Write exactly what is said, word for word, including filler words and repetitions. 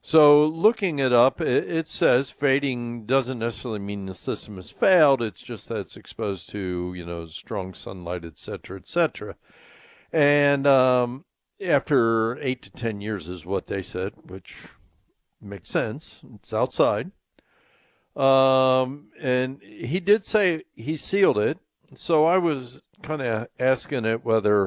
So looking it up, it, it says fading doesn't necessarily mean the system has failed. It's just that it's exposed to, you know, strong sunlight, et cetera, et cetera. And um, after eight to ten years is what they said, which makes sense. It's outside. Um, and he did say he sealed it. So I was kind of asking it whether